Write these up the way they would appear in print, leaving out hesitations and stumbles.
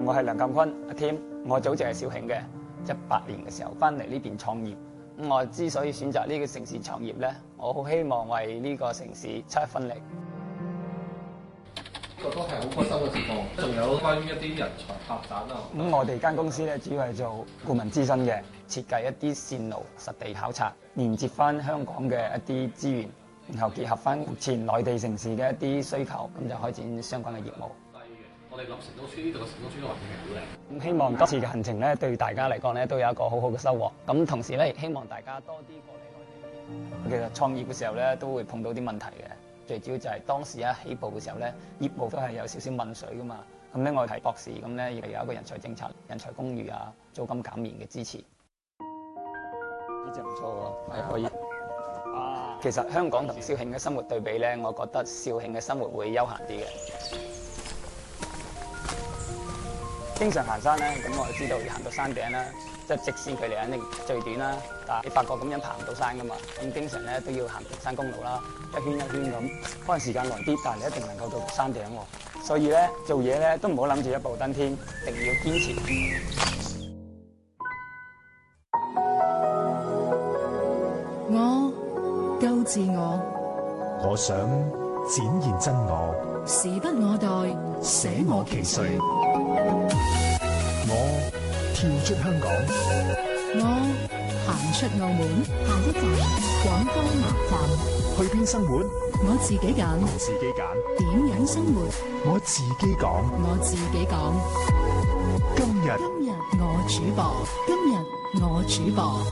我係梁鑑坤阿 Tim， 我祖籍係肇慶嘅，18年嘅時候翻嚟呢邊創業。我之所以選擇呢個城市創業咧，我好希望為呢個城市出一分力。 呢個都係好開心嘅情況。仲有關於一啲人才發展啊。 我哋間公司咧主要係做顧問諮詢嘅，設計一啲線路實地考察，連接翻香港嘅一啲資源，然後結合翻目前內地城市嘅一啲需求，咁就開展相關嘅業務。 我哋諗城中村呢度嘅城中村嘅環境係好靚。 咁希望今次嘅行程咧，對大家嚟講咧都有一個好好嘅收穫。咁同時咧，亦希望大家多啲過嚟內地。其實創業嘅時候咧，都會碰到啲問題嘅。最主要就係當時一起步嘅時候咧，業務都係有少少問水噶嘛。咁咧，我係博士，咁咧亦有一個人才政策、人才公寓啊、租金減免嘅支持。呢隻唔錯喎，係可以。其實香港同肇慶嘅生活對比咧，我覺得肇慶嘅生活會悠閒啲嘅。經常行山咧，咁我就知道要行到山頂啦，即係直線距離肯定最短啦。但係你發覺咁樣爬唔到山噶嘛，咁經常咧都要行平山公路啦，一圈一圈咁，可能時間耐啲，但係你一定能夠到山頂喎。所以咧做嘢咧都唔好諗住一步登天，一定要堅持。 我夠自我， 我想展現真我， 時不我待， 捨我其誰。我跳出香港， 我行出澳門，下一站廣東南站。 去邊生活？ 我自己揀， 自己揀。 點樣生活？ 我自己講， 我自己講。 今日我主播，今日我主播。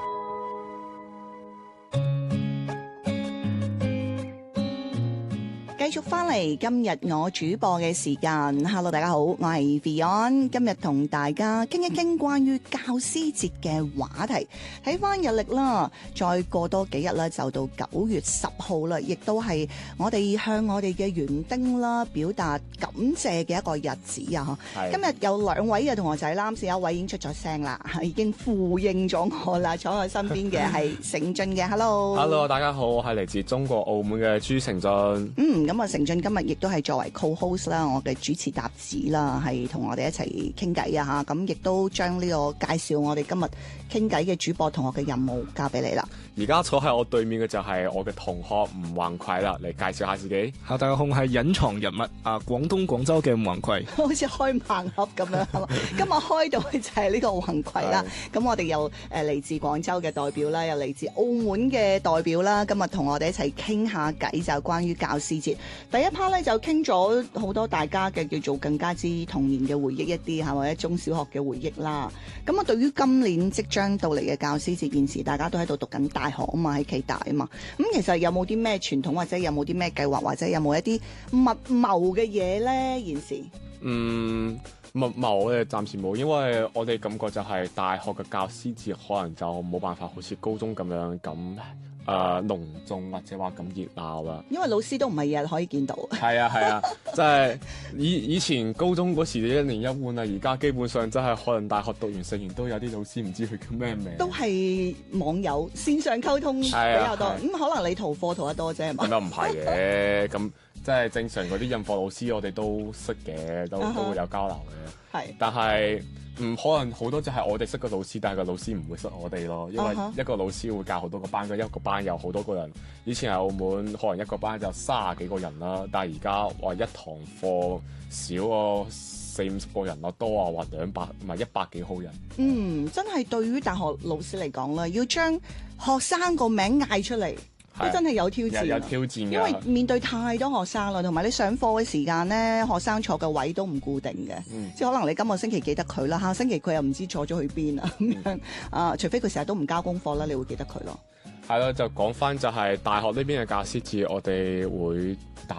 繼續翻嚟今日我主播嘅時間 ，Hello 大家好，我係 Beyond， 今日同大家傾一傾關於教師節嘅話題。睇翻日曆啦，再過多幾日啦，就到9月10號啦，亦都係我哋向我哋嘅園丁啦表達感謝嘅一個日子啊！今日有兩位嘅同學仔啦，啱先有一位已經出咗聲啦，已經呼應咗我啦，坐喺我身邊嘅係成俊嘅 ，Hello， 大家好，我係嚟自中國澳門嘅朱成俊。 咁啊，成俊今日亦都係作為 co-host 啦，我嘅主持搭子啦，係同我哋一齊傾偈啊嚇，咁亦都將呢個介紹我哋今日傾偈嘅主播同學嘅任務交俾你啦。 而家坐喺我對面嘅就係我嘅同學吳宏葵啦，嚟介紹下自己。 大家好，我係隱藏人物啊，廣州嘅吳宏葵。 好似開盲盒咁樣，係嘛？今日開到就係呢個吳宏葵啦。咁我哋又嚟自廣州嘅代表啦，又嚟自澳門嘅代表啦。今日同我哋一齊傾下偈，就關於教師節。第一 part 咧就傾咗好多大家嘅叫做更加之童年嘅回憶一啲嚇，或者中小學嘅回憶啦。咁啊，對於今年即將到嚟嘅教師節，現時大家都喺度讀緊大學啊嘛，喺暨大啊嘛。咁其實有冇啲咩傳統，或者有冇啲咩計劃，或者有冇一啲密謀嘅嘢咧？現時密謀咧暫時冇，因為我哋感覺就係大學嘅教師節可能就冇辦法好似高中咁樣隆重或者話咁熱鬧啦， 因為老師都唔係日日可以見到。 係啊，即係以前高中嗰時一年一換啦，而家基本上真係可能大學讀完食完都有啲老師唔知佢叫咩名， 都係網友線上溝通比較多。咁可能你逃課逃得多啫，係嘛？ 咁又唔係嘅，咁即係正常嗰啲印課老師我哋都識嘅，都會有交流嘅。係，但係可能好多就係我哋識個老師，但係個老師唔會識我哋咯，因為一個老師會教好多個班，一個班有好多個人。以前喺澳門可能一個班就30幾個人啦，但係而家話一堂課少個40-50個人咯，多啊話200唔係100幾號人。 真係對於大學老師嚟講啦，要將學生個名嗌出嚟，都真係有挑戰， 有挑戰嘅， 因為面對太多學生啦，同埋你上課嘅時間咧，學生坐嘅位都唔固定嘅，即係可能你今個星期記得佢啦，下星期佢又唔知坐咗去邊啊咁樣啊，除非佢成日都唔交功課啦，你會記得佢咯。 係咯，就講翻就係大學呢邊嘅教師節，我哋會